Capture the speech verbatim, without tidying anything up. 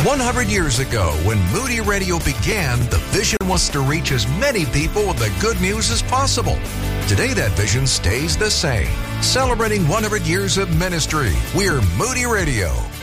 one hundred years ago, when Moody Radio began, the vision was to reach as many people with the good news as possible. Today, that vision stays the same. Celebrating one hundred years of ministry, we're Moody Radio.